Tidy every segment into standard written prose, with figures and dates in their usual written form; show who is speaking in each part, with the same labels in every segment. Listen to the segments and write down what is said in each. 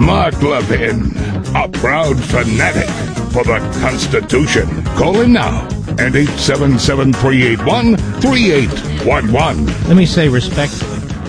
Speaker 1: Mark Levin, a proud fanatic for the Constitution. Call him now at 877-381-3811.
Speaker 2: Let me say respectfully,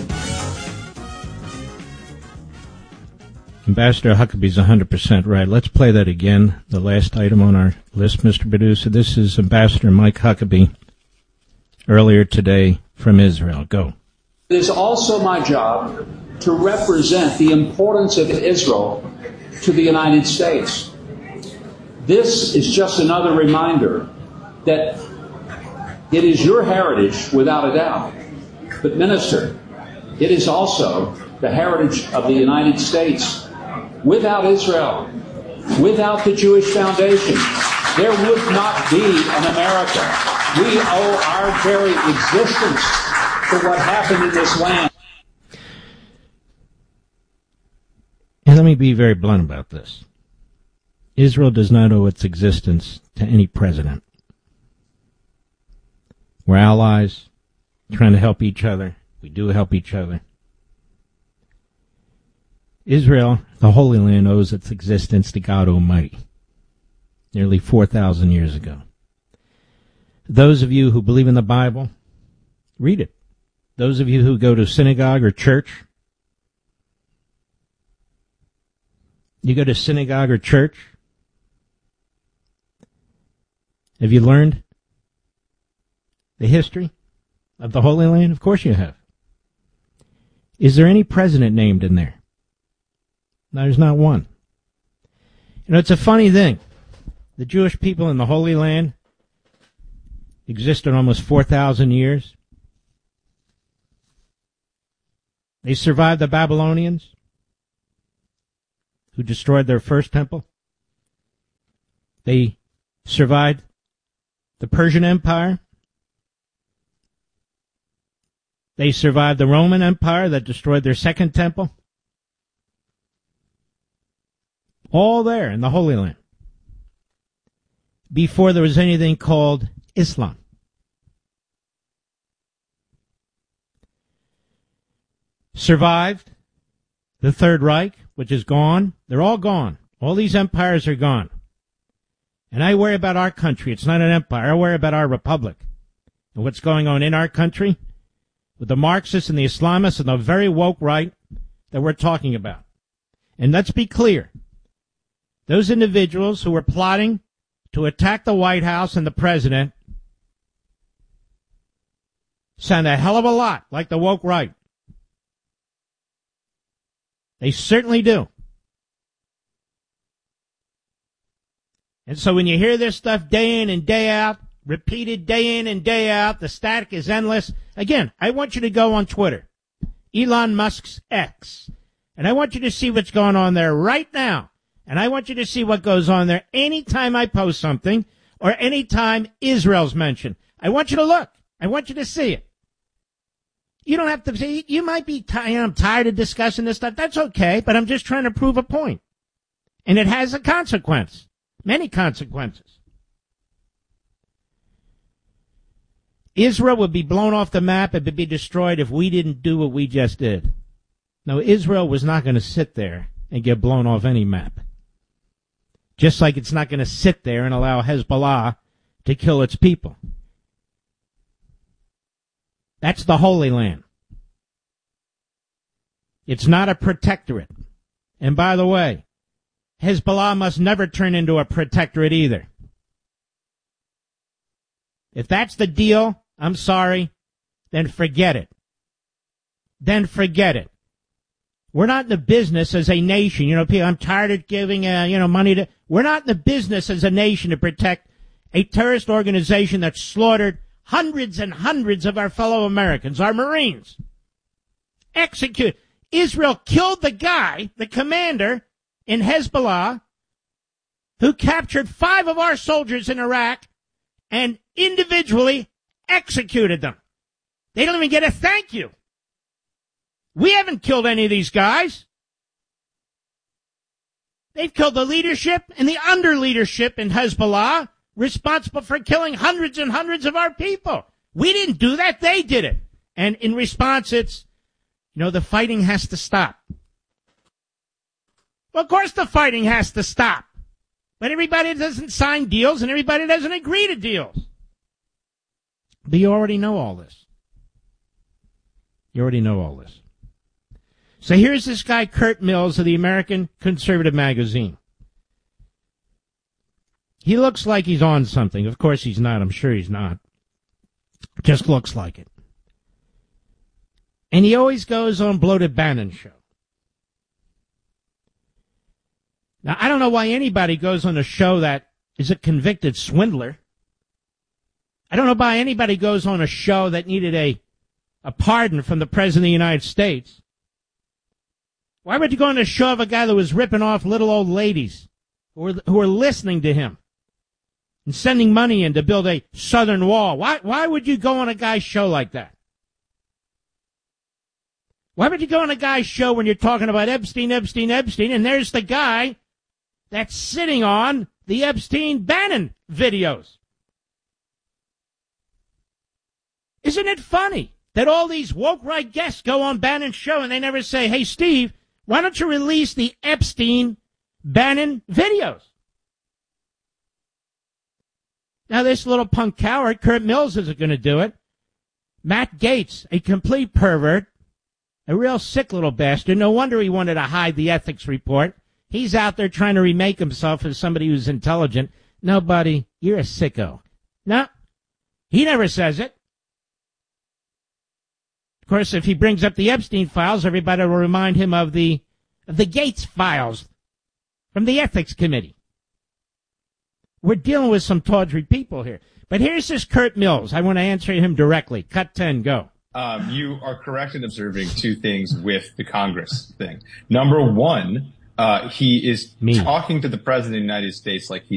Speaker 2: Ambassador Huckabee's 100% right. Let's play that again, the last item on our list, Mr. Producer. This is Ambassador Mike Huckabee earlier today from Israel. Go.
Speaker 3: It is also my job to represent the importance of Israel to the United States. This is just another reminder that it is your heritage without a doubt. But, Minister, it is also the heritage of the United States. Without Israel, without the Jewish Foundation, there would not be an America. We owe our very existence to what happened in this land.
Speaker 2: And let me be very blunt about this. Israel does not owe its existence to any president. We're allies, trying to help each other. We do help each other. Israel, the Holy Land, owes its existence to God Almighty, nearly 4,000 years ago. Those of you who believe in the Bible, read it. Those of you who go to synagogue or church, you go to synagogue or church, have you learned the history of the Holy Land? Of course you have. Is there any president named in there? No, there's not one. You know, it's a funny thing. The Jewish people in the Holy Land existed almost 4,000 years. They survived the Babylonians, who destroyed their first temple. They survived the Persian Empire. They survived the Roman Empire that destroyed their second temple. All there in the Holy Land. Before there was anything called Islam. Survived the Third Reich, which is gone. They're all gone. All these empires are gone. And I worry about our country. It's not an empire. I worry about our republic. And what's going on in our country with the Marxists and the Islamists and the very woke right that we're talking about. And let's be clear. Those individuals who were plotting to attack the White House and the president sound a hell of a lot like the woke right. They certainly do. And so when you hear this stuff day in and day out, repeated day in and day out, the static is endless. Again, I want you to go on Twitter, Elon Musk's X, and I want you to see what's going on there right now. And I want you to see what goes on there anytime I post something or anytime Israel's mentioned. I want you to look. I want you to see it. You don't have to see. You might be I'm tired of discussing this stuff. That's okay, but I'm just trying to prove a point. And it has a consequence. Many consequences. Israel would be blown off the map. It would be destroyed if we didn't do what we just did. No, Israel was not going to sit there and get blown off any map. Just like it's not going to sit there and allow Hezbollah to kill its people. That's the Holy Land. It's not a protectorate. And by the way, Hezbollah must never turn into a protectorate either. If that's the deal, I'm sorry, then forget it. Then forget it. We're not in the business as a nation. You know, people, I'm tired of giving, money to. We're not in the business as a nation to protect a terrorist organization that slaughtered hundreds and hundreds of our fellow Americans, our Marines. Execute. Israel killed the guy, the commander in Hezbollah, who captured 5 of our soldiers in Iraq and individually executed them. They don't even get a thank you. We haven't killed any of these guys. They've killed the leadership and the under-leadership in Hezbollah, responsible for killing hundreds and hundreds of our people. We didn't do that. They did it. And in response, it's, the fighting has to stop. Well, of course the fighting has to stop. But everybody doesn't sign deals and everybody doesn't agree to deals. But you already know all this. You already know all this. So here's this guy, Kurt Mills, of the American Conservative Magazine. He looks like he's on something. Of course he's not. I'm sure he's not. Just looks like it. And he always goes on Bloated Bannon show. Now, I don't know why anybody goes on a show that is a convicted swindler. I don't know why anybody goes on a show that needed a pardon from the President of the United States. Why would you go on a show of a guy that was ripping off little old ladies who were listening to him and sending money in to build a southern wall? Why would you go on a guy's show like that? Why would you go on a guy's show when you're talking about Epstein, and there's the guy that's sitting on the Epstein-Bannon videos? Isn't it funny that all these woke right guests go on Bannon's show and they never say, hey, Steve, why don't you release the Epstein-Bannon videos? Now, this little punk coward, Kurt Mills, isn't going to do it. Matt Gaetz, a complete pervert, a real sick little bastard. No wonder he wanted to hide the ethics report. He's out there trying to remake himself as somebody who's intelligent. No, buddy, you're a sicko. No, he never says it. Of course, if he brings up the Epstein files, everybody will remind him of the Gates files from the Ethics Committee. We're dealing with some tawdry people here. But here's this Kurt Mills. I want to answer him directly. Cut 10, go.
Speaker 4: You are correct in observing two things with the Congress thing. Number one, he is talking to the President of the United States like he's